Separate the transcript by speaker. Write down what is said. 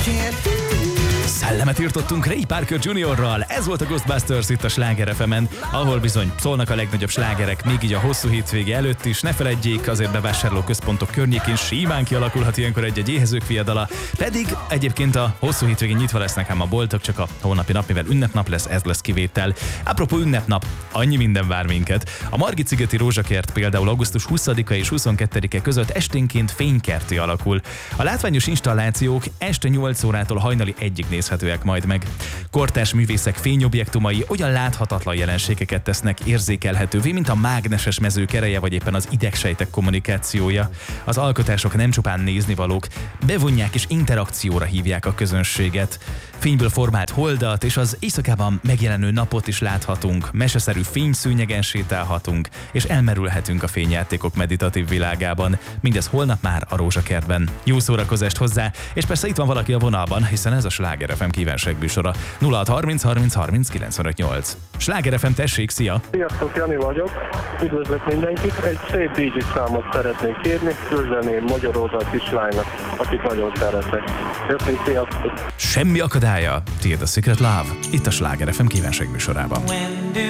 Speaker 1: Szellemet írtottunk Ray Parker Jr.-ral. Ez volt a Ghostbusters itt a Sláger FM-en, ahol bizony szólnak a legnagyobb slágerek, még így a hosszú hétvége előtt is. Ne feledjék, azért bevásárlóközpontok környékén simán kialakulhat ilyenkor egy éhezők fiadala. Pedig egyébként a hosszú hétvégén nyitva lesznek ám a boltok, csak a holnapi nap, mivel ünnepnap lesz, ez lesz kivétel. Apropó ünnepnap, annyi minden vár minket. A Margit-szigeti Rózsakert például augusztus 20-a és 22-e között esténként fénykerté alakul. A látványos installációk este 8 órától hajnali 1-ig nézhetőek majd meg. Kortárs művészek fényobjektumai olyan láthatatlan jelenségeket tesznek érzékelhetővé, mint a mágneses mezők ereje, vagy éppen az idegsejtek kommunikációja. Az alkotások nem csupán néznivalók, bevonják és interakcióra hívják a közönséget. Fényből formált holdat és az éjszakában megjelenő napot is láthatunk, meseszerű fényszőnyegen sétálhatunk, és elmerülhetünk a fényjátékok meditatív világában. Mindez holnap már a Rózsakertben. Jó szórakozást hozzá, és persze itt van valaki a vonalban, hiszen ez a Sláger FM kívánságműsora. 0630 30 30 95 8. Sláger FM, tessék, szia!
Speaker 2: Sziasztok, Jani vagyok. Üdvözlök mindenkit. Egy szép DJ számot szeretnék kérni, küldeni Magyar Oldal kislánynak, akit nagyon szeretek. Köszönöm, sziasztok!
Speaker 1: Semmi akadálya, tiéd a Secret Love, itt a Sláger FM kívánságműsorában.